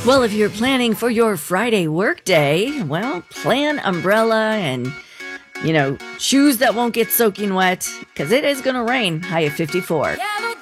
Well, if you're planning for your Friday workday, well, plan umbrella and, shoes that won't get soaking wet, because it is going to rain. High of 54. Yeah.